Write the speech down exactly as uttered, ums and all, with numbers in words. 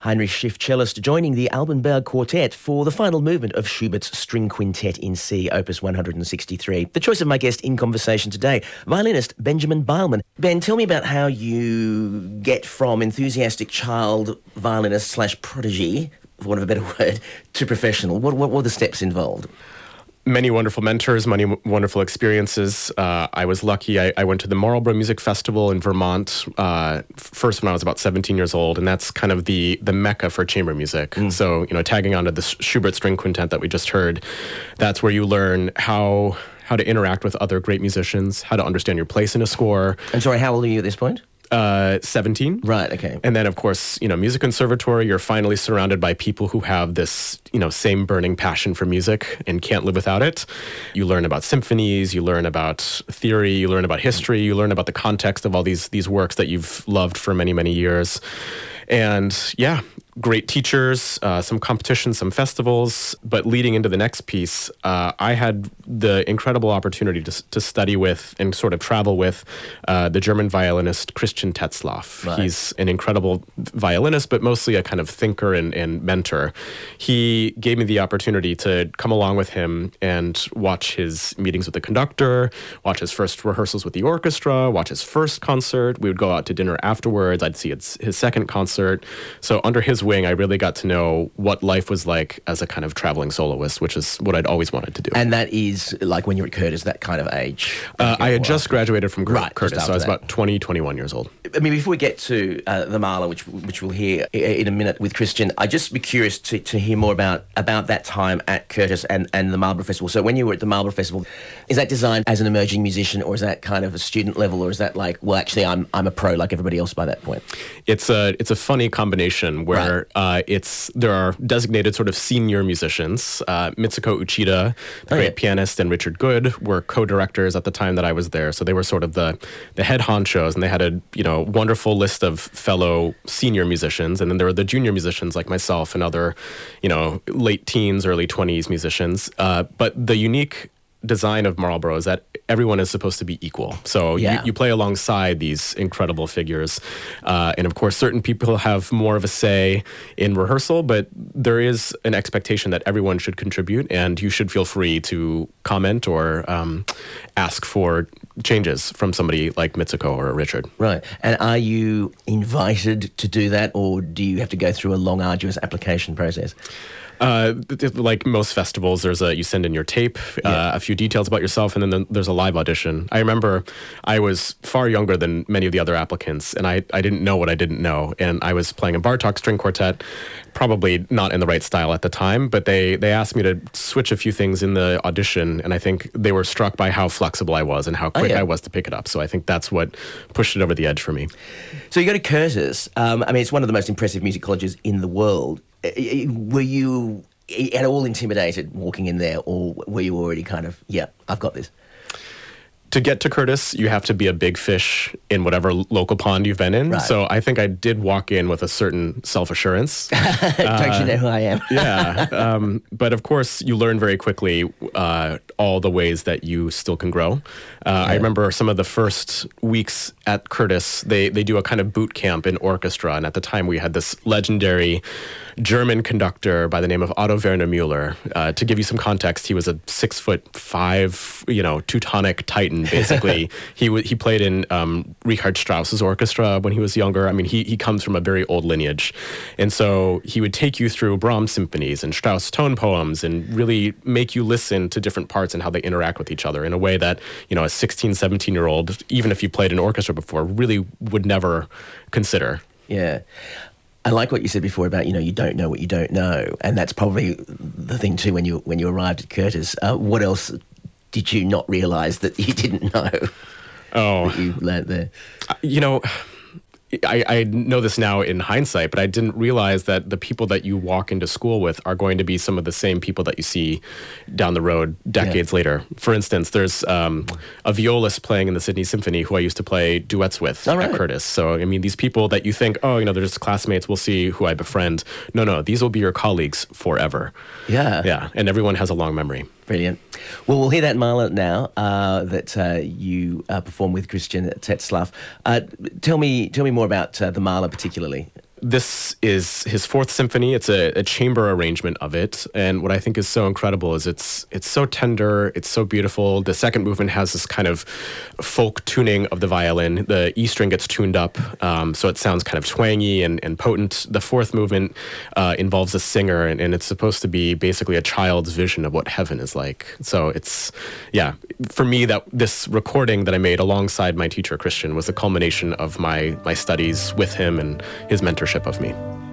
Heinrich Schiff, cellist, joining the Alban Berg Quartet for the final movement of Schubert's String Quintet in C, Opus one hundred sixty-three. The choice of my guest in conversation today, violinist Benjamin Beilman. Ben, tell me about how you get from enthusiastic child violinist slash prodigy, for want of a better word, to professional. What, what were the steps involved? Many wonderful mentors, many w- wonderful experiences. Uh, I was lucky. I, I went to the Marlborough Music Festival in Vermont uh, first when I was about seventeen years old, and that's kind of the the mecca for chamber music. Mm. So, you know, tagging onto the Schubert String Quintet that we just heard, that's where you learn how how to interact with other great musicians, how to understand your place in a score. I'm sorry, how old are you at this point? Uh, seventeen. Right, okay. And then, of course, you know, music conservatory, you're finally surrounded by people who have this, you know, same burning passion for music and can't live without it. You learn about symphonies, you learn about theory, you learn about history, you learn about the context of all these these works that you've loved for many, many years. And yeah, great teachers, uh, some competitions, some festivals. But leading into the next piece, uh, I had the incredible opportunity to, to study with and sort of travel with uh, the German violinist Christian Tetzlaff. Right. He's an incredible violinist, but mostly a kind of thinker and, and mentor. He gave me the opportunity to come along with him and watch his meetings with the conductor, watch his first rehearsals with the orchestra, watch his first concert. We would go out to dinner afterwards. I'd see his, his second concert. So under his wing, I really got to know what life was like as a kind of traveling soloist, which is what I'd always wanted to do. And that is, like when you're at Curtis, that kind of age? Uh, I had just graduated from right, Curtis, so I was that. about twenty, twenty-one years old. I mean, before we get to uh, the Mahler, which which we'll hear in a minute with Christian, I'd just be curious to, to hear more about, about that time at Curtis and, and the Marlborough Festival. So when you were at the Marlborough Festival, is that designed as an emerging musician, or is that kind of a student level, or is that like, well, actually, I'm I'm a pro like everybody else by that point? It's a it's a funny combination where right. uh, it's there are designated sort of senior musicians. Uh, Mitsuko Uchida, the oh, great yeah. pianist, and Richard Good were co-directors at the time that I was there. So they were sort of the the head honchos, and they had a you know wonderful list of fellow senior musicians. And then there were the junior musicians like myself and other you know late teens, early twenties musicians. Uh, but the unique design of Marlborough is that everyone is supposed to be equal. So yeah. you, you play alongside these incredible figures. Uh, and of course, certain people have more of a say in rehearsal, but there is an expectation that everyone should contribute, and you should feel free to comment or um, ask for changes from somebody like Mitsuko or Richard. Right. And are you invited to do that, or do you have to go through a long, arduous application process? Uh, like most festivals, there's a you send in your tape, yeah. uh, a few details about yourself, and then the, there's a live audition. I remember I was far younger than many of the other applicants, and I, I didn't know what I didn't know. And I was playing a Bartók string quartet, probably not in the right style at the time, but they, they asked me to switch a few things in the audition, and I think they were struck by how flexible I was and how quick oh, yeah. I was to pick it up. So I think that's what pushed it over the edge for me. So you go to Curtis. Um, I mean, it's one of the most impressive music colleges in the world. Were you at all intimidated walking in there, or were you already kind of, yeah, I've got this? To get to Curtis, you have to be a big fish in whatever local pond you've been in. Right. So I think I did walk in with a certain self-assurance. Don't uh, you know who I am? yeah. Um, but of course, you learn very quickly uh, all the ways that you still can grow. Uh, yeah. I remember some of the first weeks at Curtis, they, they do a kind of boot camp in orchestra. And at the time, we had this legendary German conductor by the name of Otto Werner Müller. Uh, to give you some context, he was a six foot five, you know, Teutonic titan. Basically, he w- he played in um, Richard Strauss's orchestra when he was younger. I mean, he he comes from a very old lineage, and so he would take you through Brahms symphonies and Strauss tone poems and really make you listen to different parts and how they interact with each other in a way that you know a sixteen, seventeen year old, even if you played an orchestra before, really would never consider. Yeah. I like what you said before about, you know, you don't know what you don't know, and that's probably the thing too when you when you arrived at Curtis. Uh, what else did you not realise that you didn't know oh. that you learnt there? You know, I, I know this now in hindsight, but I didn't realize that the people that you walk into school with are going to be some of the same people that you see down the road decades yeah. later. For instance, there's um, a violist playing in the Sydney Symphony who I used to play duets with All right. at Curtis. So, I mean, these people that you think, oh, you know, they're just classmates, we'll see who I befriend. No, no, these will be your colleagues forever. Yeah. Yeah, and everyone has a long memory. Brilliant. Well, we'll hear that Mahler now uh, that uh, you uh, perform with Christian Tetzlaff. Uh, tell me, tell me more about uh, the Mahler particularly. this is his fourth symphony. It's a, a chamber arrangement of it. And what I think is so incredible is it's it's so tender, it's so beautiful. The second movement has this kind of folk tuning of the violin. The E string gets tuned up, um, so it sounds kind of twangy and, and potent. The fourth movement uh, involves a singer, and, and it's supposed to be basically a child's vision of what heaven is like. So it's, yeah, for me, that this recording that I made alongside my teacher, Christian, was a culmination of my, my studies with him and his mentorship of me.